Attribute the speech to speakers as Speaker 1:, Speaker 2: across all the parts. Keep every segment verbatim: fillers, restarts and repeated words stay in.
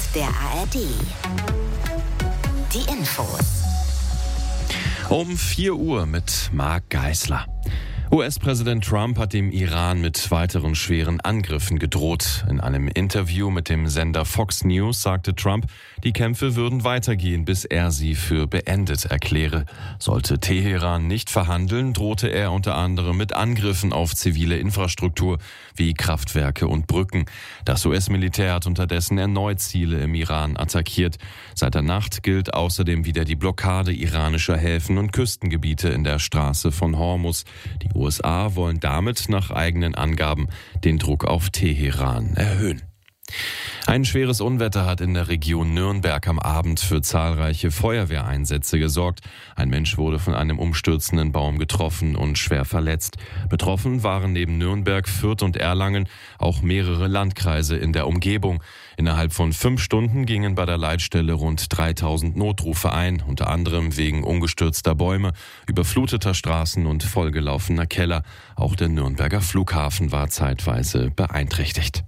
Speaker 1: der A R D. Die Infos.
Speaker 2: Um vier Uhr mit Marc Geisler. U S-Präsident Trump hat dem Iran mit weiteren schweren Angriffen gedroht. In einem Interview mit dem Sender Fox News sagte Trump, die Kämpfe würden weitergehen, bis er sie für beendet erkläre. Sollte Teheran nicht verhandeln, drohte er unter anderem mit Angriffen auf zivile Infrastruktur wie Kraftwerke und Brücken. Das U S-Militär hat unterdessen erneut Ziele im Iran attackiert. Seit der Nacht gilt außerdem wieder die Blockade iranischer Häfen und Küstengebiete in der Straße von Hormuz. Die U S A wollen damit nach eigenen Angaben den Druck auf Teheran erhöhen. Ein schweres Unwetter hat in der Region Nürnberg am Abend für zahlreiche Feuerwehreinsätze gesorgt. Ein Mensch wurde von einem umstürzenden Baum getroffen und schwer verletzt. Betroffen waren neben Nürnberg, Fürth und Erlangen auch mehrere Landkreise in der Umgebung. Innerhalb von fünf Stunden gingen bei der Leitstelle rund dreitausend Notrufe ein, unter anderem wegen umgestürzter Bäume, überfluteter Straßen und vollgelaufener Keller. Auch der Nürnberger Flughafen war zeitweise beeinträchtigt.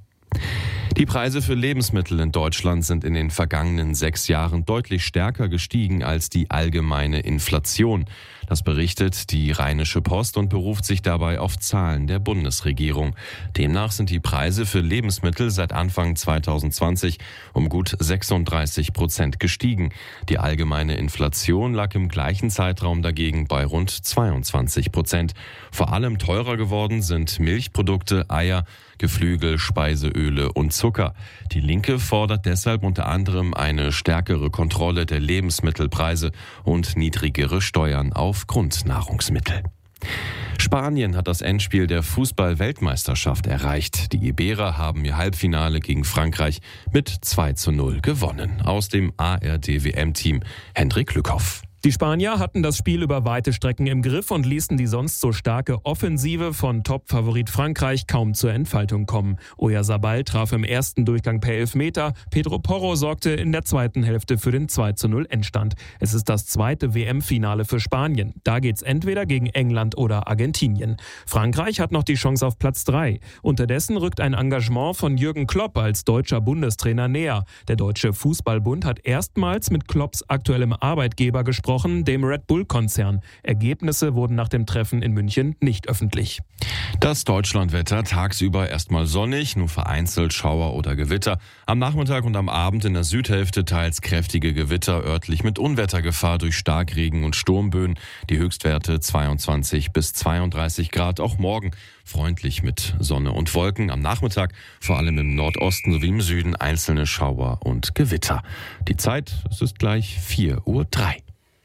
Speaker 2: Die Preise für Lebensmittel in Deutschland sind in den vergangenen sechs Jahren deutlich stärker gestiegen als die allgemeine Inflation. Das berichtet die Rheinische Post und beruft sich dabei auf Zahlen der Bundesregierung. Demnach sind die Preise für Lebensmittel seit Anfang zwanzig zwanzig um gut sechsunddreißig Prozent gestiegen. Die allgemeine Inflation lag im gleichen Zeitraum dagegen bei rund zweiundzwanzig Prozent. Vor allem teurer geworden sind Milchprodukte, Eier, Geflügel, Speiseöle und Zucker. Die Linke fordert deshalb unter anderem eine stärkere Kontrolle der Lebensmittelpreise und niedrigere Steuern auf Grundnahrungsmittel. Spanien hat das Endspiel der Fußball-Weltmeisterschaft erreicht. Die Iberer haben ihr Halbfinale gegen Frankreich mit zwei zu null gewonnen. Aus dem A R D W M-Team Hendrik Lückhoff.
Speaker 3: Die Spanier hatten das Spiel über weite Strecken im Griff und ließen die sonst so starke Offensive von Top-Favorit Frankreich kaum zur Entfaltung kommen. Oyarzabal traf im ersten Durchgang per Elfmeter. Pedro Porro sorgte in der zweiten Hälfte für den zwei zu null Endstand. Es ist das zweite W M-Finale für Spanien. Da geht's entweder gegen England oder Argentinien. Frankreich hat noch die Chance auf Platz drei. Unterdessen rückt ein Engagement von Jürgen Klopp als deutscher Bundestrainer näher. Der Deutsche Fußballbund hat erstmals mit Klopps aktuellem Arbeitgeber gesprochen, dem Red Bull-Konzern. Ergebnisse wurden nach dem Treffen in München nicht öffentlich.
Speaker 2: Das Deutschlandwetter: tagsüber erstmal sonnig, nur vereinzelt Schauer oder Gewitter. Am Nachmittag und am Abend in der Südhälfte teils kräftige Gewitter, örtlich mit Unwettergefahr durch Starkregen und Sturmböen. Die Höchstwerte zweiundzwanzig bis zweiunddreißig Grad. Auch morgen freundlich mit Sonne und Wolken. Am Nachmittag vor allem im Nordosten sowie im Süden einzelne Schauer und Gewitter. Die Zeit, es ist gleich vier Uhr drei.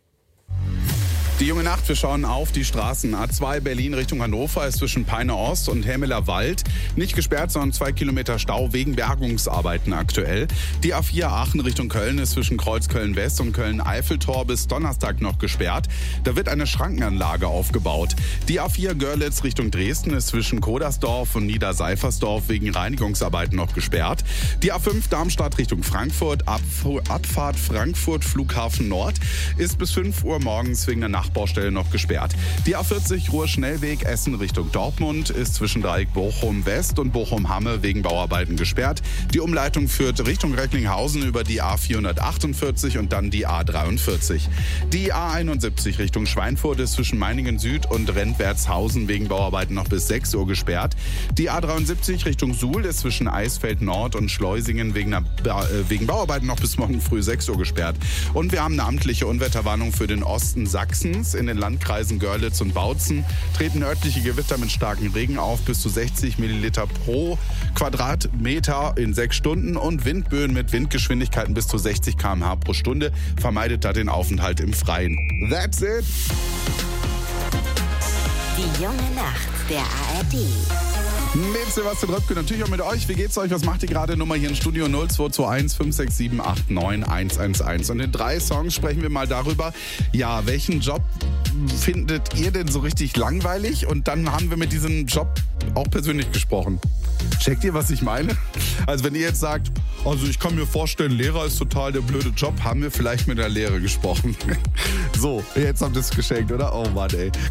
Speaker 4: Die junge Nacht, wir schauen auf die Straßen. A zwei Berlin Richtung Hannover ist zwischen Peine Ost und Helmeler Wald nicht gesperrt, sondern zwei Kilometer Stau wegen Bergungsarbeiten aktuell. Die A vier Aachen Richtung Köln ist zwischen Kreuzköln West und Köln-Eiffeltor bis Donnerstag noch gesperrt. Da wird eine Schrankenanlage aufgebaut. Die A vier Görlitz Richtung Dresden ist zwischen Kodersdorf und Niederseifersdorf wegen Reinigungsarbeiten noch gesperrt. Die A fünf Darmstadt Richtung Frankfurt, Abf- Abfahrt Frankfurt Flughafen Nord ist bis fünf Uhr morgens wegen der Nachbaustelle noch gesperrt. Die A vierzig Ruhr-Schnellweg Essen Richtung Dortmund ist zwischen Dreieck Bochum West und Bochum-Hamme wegen Bauarbeiten gesperrt. Die Umleitung führt Richtung Recklinghausen über die A vierhundertachtundvierzig und dann die A dreiundvierzig. Die A einundsiebzig Richtung Schweinfurt ist zwischen Meiningen Süd und Rentwertshausen wegen Bauarbeiten noch bis sechs Uhr gesperrt. Die A dreiundsiebzig Richtung Suhl ist zwischen Eisfeld Nord und Schleusingen wegen, einer ba- äh, wegen Bauarbeiten noch bis morgen früh sechs Uhr gesperrt. Und wir haben eine amtliche Unwetterwarnung für den Osten Sachsens. In den Landkreisen Görlitz und Bautzen treten örtliche Gewitter mit starkem Regen auf, bis zu sechzig Milliliter pro Quadratmeter in sechs Stunden und Windböen mit Windgeschwindigkeiten bis zu sechzig Kilometer pro Stunde pro Stunde. Vermeidet da den Aufenthalt im Freien. That's it!
Speaker 1: Die junge Nacht der A R D.
Speaker 4: Mit Sebastian Röpke, natürlich auch mit euch. Wie geht's euch? Was macht ihr gerade? Nummer hier im Studio null zwei zwei eins fünf sechs sieben acht neun eins eins eins. Und in drei Songs sprechen wir mal darüber, ja, welchen Job findet ihr denn so richtig langweilig? Und dann haben wir mit diesem Job auch persönlich gesprochen. Checkt ihr, was ich meine? Also wenn ihr jetzt sagt, also ich kann mir vorstellen, Lehrer ist total der blöde Job, haben wir vielleicht mit der Lehre gesprochen. So, jetzt habt ihr es geschenkt, oder? Oh Mann, ey.